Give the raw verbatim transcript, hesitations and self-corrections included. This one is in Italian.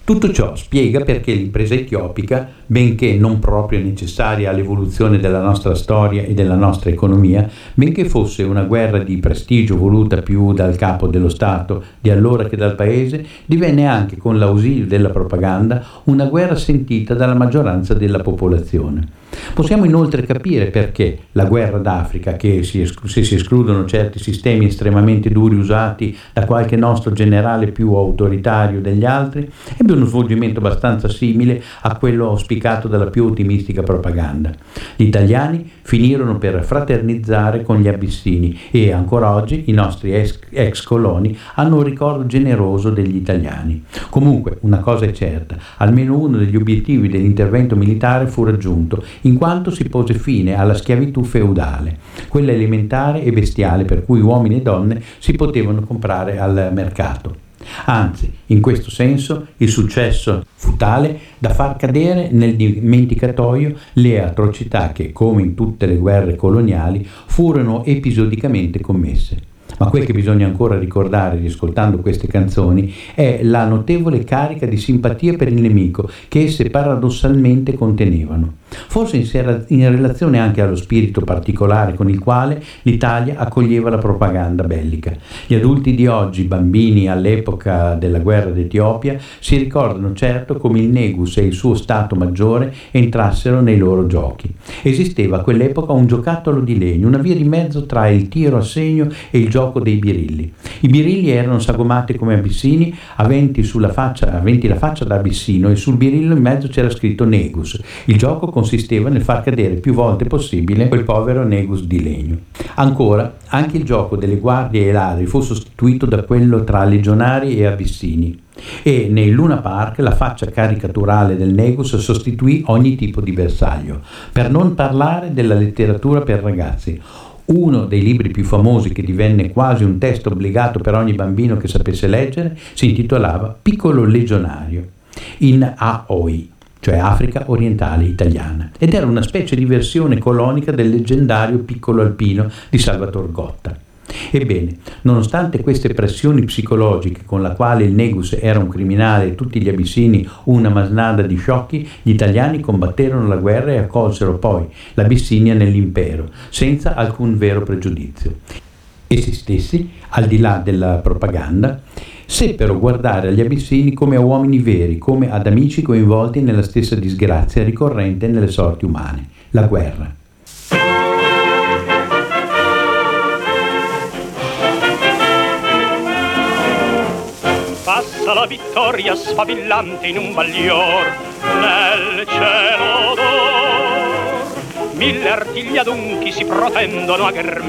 Tutto ciò spiega perché l'impresa etiopica, benché non proprio necessaria all'evoluzione della nostra storia e della nostra economia, benché fosse una guerra di prestigio voluta più dal capo dello Stato di allora che dal paese, divenne anche con l'ausilio della propaganda una guerra sentita dalla maggioranza della popolazione. Possiamo inoltre capire perché la guerra d'Africa, che si esclu- se si escludono certi sistemi estremamente duri usati da qualche nostro generale più autoritario degli altri, ebbe uno svolgimento abbastanza simile a quello auspicato dalla più ottimistica propaganda. Gli italiani finirono per fraternizzare con gli abissini e ancora oggi i nostri ex, ex coloni hanno un ricordo generoso degli italiani. Comunque, una cosa è certa, almeno uno degli obiettivi dell'intervento militare fu raggiunto, in quanto si pose fine alla schiavitù feudale, quella elementare e bestiale per cui uomini e donne si potevano comprare al mercato. Anzi, in questo senso, il successo fu tale da far cadere nel dimenticatoio le atrocità che, come in tutte le guerre coloniali, furono episodicamente commesse. Ma quel che bisogna ancora ricordare, riascoltando queste canzoni, è la notevole carica di simpatia per il nemico che esse paradossalmente contenevano. Forse in, sera, in relazione anche allo spirito particolare con il quale l'Italia accoglieva la propaganda bellica. Gli adulti di oggi, bambini all'epoca della guerra d'Etiopia, si ricordano certo come il Negus e il suo Stato Maggiore entrassero nei loro giochi. Esisteva a quell'epoca un giocattolo di legno, una via di mezzo tra il tiro a segno e il gioco dei birilli. I birilli erano sagomati come abissini, aventi, sulla faccia, aventi la faccia da abissino, e sul birillo in mezzo c'era scritto Negus. Il gioco consisteva nel far cadere più volte possibile quel povero Negus di legno. Ancora, anche il gioco delle guardie e ladri fu sostituito da quello tra legionari e abissini, e nei Luna Park la faccia caricaturale del Negus sostituì ogni tipo di bersaglio. Per non parlare della letteratura per ragazzi. Uno dei libri più famosi, che divenne quasi un testo obbligato per ogni bambino che sapesse leggere, si intitolava Piccolo Legionario, in A O I, cioè Africa Orientale Italiana, ed era una specie di versione colonica del leggendario Piccolo Alpino di Salvator Gotta. Ebbene, nonostante queste pressioni psicologiche con la quale il Negus era un criminale e tutti gli abissini una masnada di sciocchi, gli italiani combatterono la guerra e accolsero poi l'Abissinia nell'impero, senza alcun vero pregiudizio. Essi stessi, al di là della propaganda, seppero guardare agli abissini come a uomini veri, come ad amici coinvolti nella stessa disgrazia ricorrente nelle sorti umane, la guerra. Passa la vittoria sfavillante in un baglior nel cielo d'or. Mille artigli adunchi si protendono a ghermire